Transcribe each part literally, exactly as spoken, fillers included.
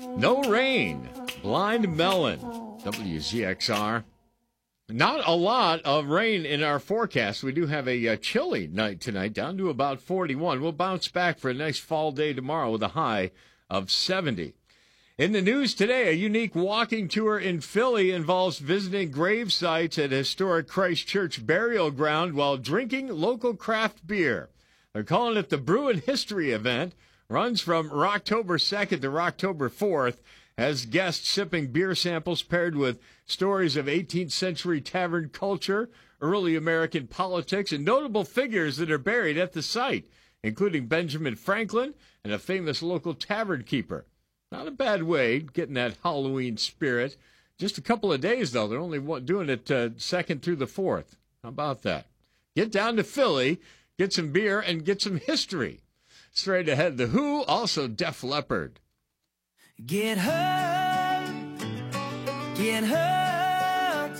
No rain. Blind Melon. W Z X R. Not a lot of rain in our forecast. We do have a uh, chilly night tonight, down to about forty-one. We'll bounce back for a nice fall day tomorrow with a high of seventy. In the news today, a unique walking tour in Philly involves visiting grave sites at historic Christ Church burial ground while drinking local craft beer. They're calling it the Brewin' History event. Runs from October second to October fourth. Has guests sipping beer samples paired with stories of eighteenth century tavern culture, early American politics, and notable figures that are buried at the site, including Benjamin Franklin and a famous local tavern keeper. Not a bad way, getting that Halloween spirit. Just a couple of days, though. They're only doing it uh, second through the fourth. How about that? Get down to Philly, get some beer, and get some history. Straight ahead, The Who, also Def Leppard. Get hurt, get hurt,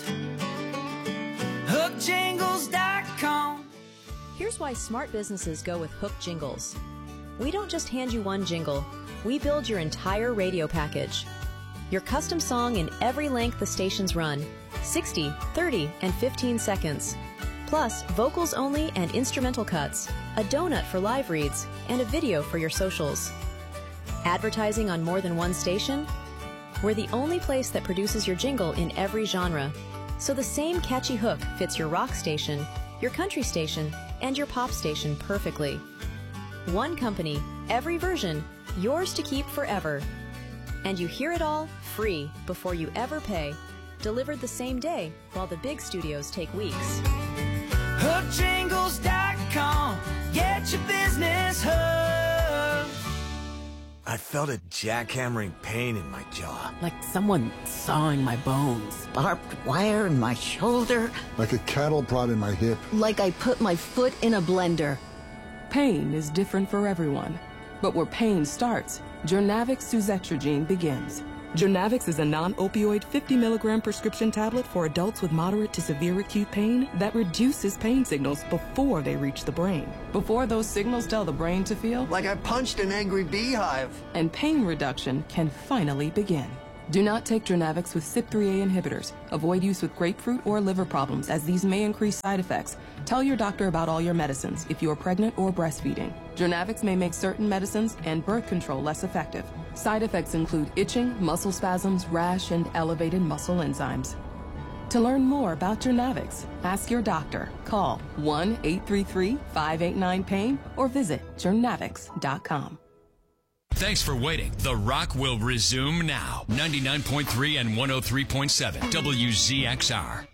hook jingles dot com. Here's why smart businesses go with Hook Jingles. We don't just hand you one jingle. We build your entire radio package. Your custom song in every length the stations run, sixty, thirty, and fifteen seconds. Plus, vocals only and instrumental cuts, a donut for live reads, and a video for your socials. Advertising on more than one station? We're the only place that produces your jingle in every genre. So the same catchy hook fits your rock station, your country station, and your pop station perfectly. One company, every version, yours to keep forever. And you hear it all free before you ever pay. Delivered the same day, while the big studios take weeks. hook jingles dot com. Get your business hooked. I felt a jackhammering pain in my jaw. Like someone sawing my bones. Barbed wire in my shoulder. Like a cattle prod in my hip. Like I put my foot in a blender. Pain is different for everyone. But where pain starts, Journavx suzetrigine begins. Journavx is a non-opioid fifty milligram prescription tablet for adults with moderate to severe acute pain that reduces pain signals before they reach the brain. Before those signals tell the brain to feel Like I punched an angry beehive. and pain reduction can finally begin. Do not take Journavx with C Y P three A inhibitors. Avoid use with grapefruit or liver problems, as these may increase side effects. Tell your doctor about all your medicines if you are pregnant or breastfeeding. Journavx may make certain medicines and birth control less effective. Side effects include itching, muscle spasms, rash, and elevated muscle enzymes. To learn more about Journavx, ask your doctor. Call one eight three three, five eight nine, pain or visit journavx dot com. Thanks for waiting. The Rock will resume now. ninety-nine point three and one oh three point seven W Z X R.